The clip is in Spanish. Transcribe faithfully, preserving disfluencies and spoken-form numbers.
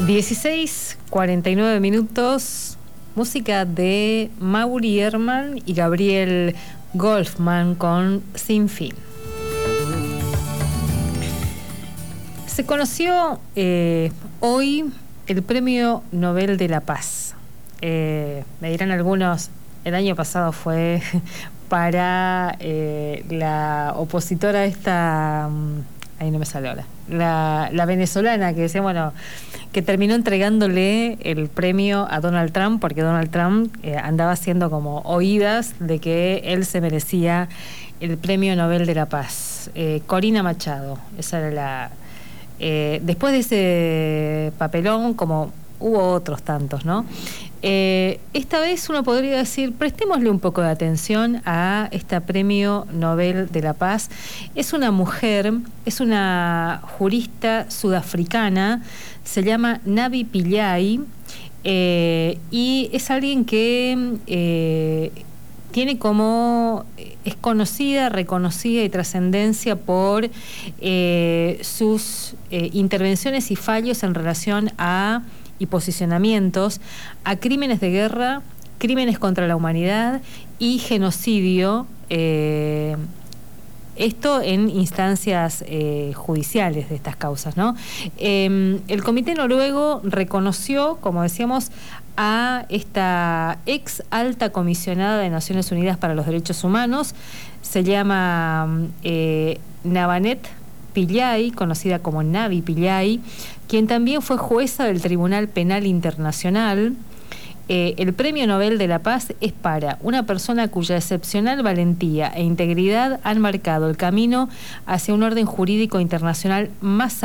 dieciséis cuarenta y nueve minutos, música de Mauri Herman y Gabriel Golfman con Sin Fin. Se conoció eh, hoy el Premio Nobel de la Paz. Eh, me dirán algunos, el año pasado fue para eh, la opositora esta, ahí no me sale ahora, la, la venezolana que decía, bueno, que terminó entregándole el premio a Donald Trump, porque Donald Trump eh, andaba haciendo como oídas de que él se merecía el Premio Nobel de la Paz. Eh, Corina Machado, esa era la... Eh, después de ese papelón, como hubo otros tantos, ¿no? Eh, esta vez uno podría decir, prestémosle un poco de atención a este Premio Nobel de la Paz. Es una mujer, es una jurista sudafricana, se llama Navi Pillay, eh, y es alguien que eh, tiene como, es conocida, reconocida y trascendencia por eh, sus eh, intervenciones y fallos en relación a y posicionamientos a crímenes de guerra, crímenes contra la humanidad y genocidio, eh, esto en instancias eh, judiciales de estas causas, ¿no? Eh, el Comité Noruego reconoció, como decíamos, a esta ex alta comisionada de Naciones Unidas para los Derechos Humanos, se llama eh, Navaneth Pillay, conocida como Navi Pillay, quien también fue jueza del Tribunal Penal Internacional. Eh, el Premio Nobel de la Paz es para una persona cuya excepcional valentía e integridad han marcado el camino hacia un orden jurídico internacional más